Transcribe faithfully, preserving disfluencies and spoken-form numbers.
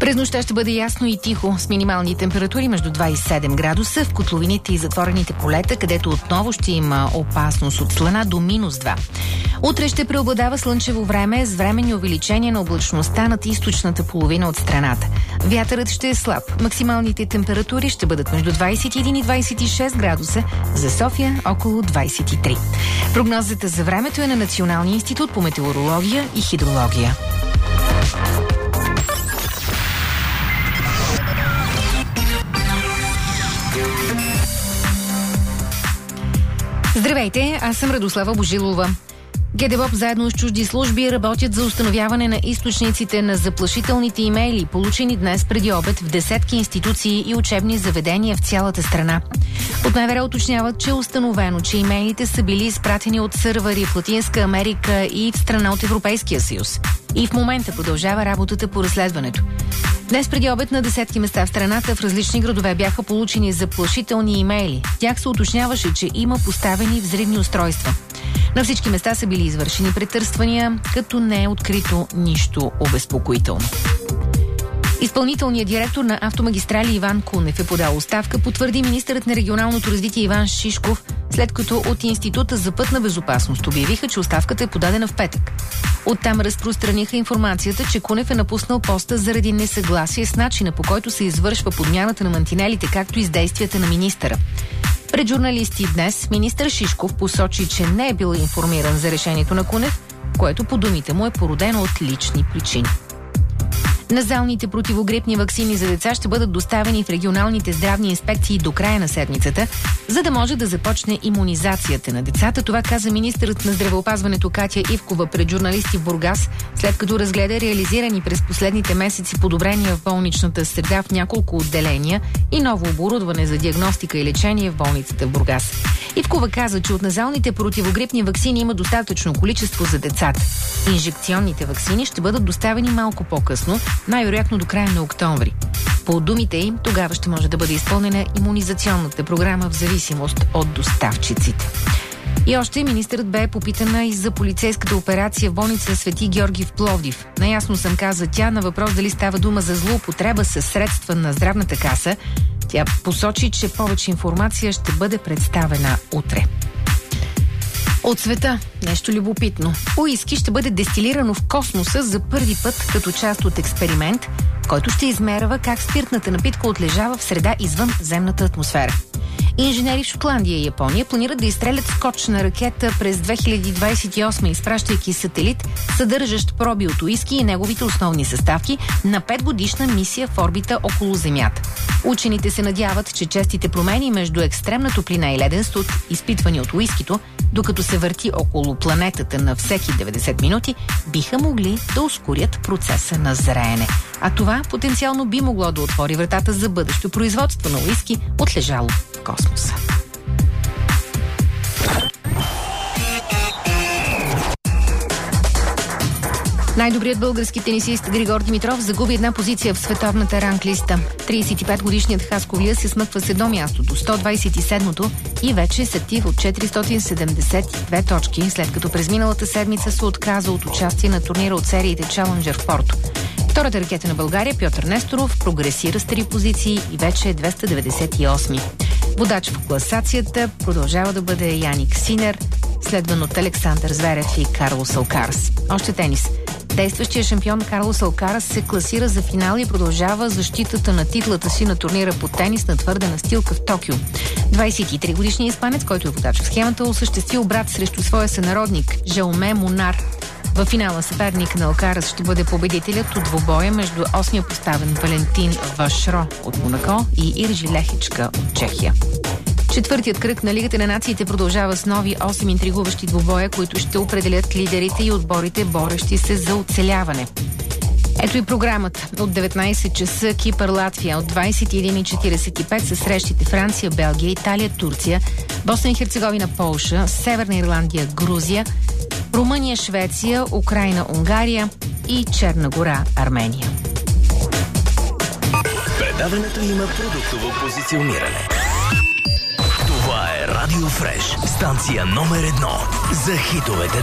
През нощта ще бъде ясно и тихо, с минимални температури между два и седем градуса в котловините и затворените полета, където отново ще има опасност от слана, до минус два. Утре ще преобладава слънчево време с временни увеличения на облачността над източната половина от страната. Вятърът ще е слаб. Максималните температури ще бъдат между двадесет и един и двадесет и шест градуса, за София около двадесет и три. Прогнозата за времето е на Националния институт по метеорология и хидрология. Здравейте, аз съм Радослава Божилова. ГДБОП заедно с чужди служби работят за установяване на източниците на заплашителните имейли, получени днес преди обед в десетки институции и учебни заведения в цялата страна. От МВР уточняват, че е установено, че имейлите са били изпратени от сървъри в Латинска Америка и в страна от Европейския съюз. И в момента продължава работата по разследването. Днес преди обед на десетки места в страната в различни градове бяха получени заплашителни имейли. В тях се уточняваше, че има поставени взривни устройства. На всички места са били извършени претърсвания, като не е открито нищо обезпокоително. Изпълнителният директор на Автомагистрали Иван Кунев е подал оставка, потвърди министърът на регионалното развитие Иван Шишков, след като от Института за пътна безопасност обявиха, че оставката е подадена в петък. Оттам разпространиха информацията, че Кунев е напуснал поста заради несъгласие с начина, по който се извършва подмяната на мантинелите, както и с действията на министъра. Пред журналисти днес министър Шишков посочи, че не е бил информиран за решението на Кунев, което по думите му е породено от лични причини. Назалните противогрипни ваксини за деца ще бъдат доставени в регионалните здравни инспекции до края на седмицата, за да може да започне имунизацията на децата. Това каза министърът на здравеопазването Катя Ивкова пред журналисти в Бургас, след като разгледа реализирани през последните месеци подобрения в болничната среда в няколко отделения и ново оборудване за диагностика и лечение в болницата в Бургас. Ивкова каза, че от назалните противогрипни ваксини има достатъчно количество за децата. Инжекционните ваксини ще бъдат доставени малко по-късно, най-вероятно до края на октомври. По думите им, тогава ще може да бъде изпълнена имунизационната програма в зависимост от доставчиците. И още министърът бе попитана и за полицейската операция в болница Свети Георги в Пловдив. Наясно съм, каза тя, на въпрос дали става дума за злоупотреба със средства на здравната каса. Тя посочи, че повече информация ще бъде представена утре. От света нещо любопитно. Уиски ще бъде дестилирано в космоса за първи път като част от експеримент, който ще измерва как спиртната напитка отлежава в среда извън земната атмосфера. Инженери в Шотландия и Япония планират да изстрелят скочна ракета през две хиляди двадесет и осма, изпращайки сателит, съдържащ проби от уиски и неговите основни съставки, на петгодишна мисия в орбита около Земята. Учените се надяват, че честите промени между екстремна топлина и леден студ, изпитвани от уискито, докато се върти около планетата на всеки деветдесет минути, биха могли да ускорят процеса на зреене. А това потенциално би могло да отвори вратата за бъдещо производство на уиски, отлежало в космоса. Най-добрият български тенисист Григор Димитров загуби една позиция в световната ранглиста. тридесет и петгодишният хасковлия се смъква с едно място до сто двадесет и седмо и вече е с актив от четиристотин седемдесет и две точки, след като през миналата седмица се отказа от участие на турнира от сериите Челенджър в Порто. Втората ракета на България, Пьотър Несторов, прогресира с три позиции и вече е двеста деветдесет и осми. Водач в класацията продължава да бъде Яник Синер, следван от Александър Зверев и Карлос Алкарас. Още тенис. Действащия шампион Карлос Алкарас се класира за финал и продължава защитата на титлата си на турнира по тенис на твърда настилка в Токио. двадесет и три годишният испанец, който е водач в схемата, осъществи обрат срещу своя сънародник Жауме Мунар. Във финала съперник на Алкарас ще бъде победителят от двубоя между осмия поставен Валентин Вашро от Монако и Иржи Лехичка от Чехия. Четвъртият кръг на Лигата на нациите продължава с нови осем интригуващи двубоя, които ще определят лидерите и отборите, борещи се за оцеляване. Ето и програмата. От деветнадесет часа Кипър, Латвия, от двадесет и една и четиридесет и пет са срещите Франция, Белгия, Италия, Турция, Босна и Херцеговина, Полша, Северна Ирландия, Грузия, Румъния, Швеция, Украйна, Унгария и Черна гора, Армения. Предаването има продуктово позициониране. Това е Радио Фреш, станция номер едно за хитовете.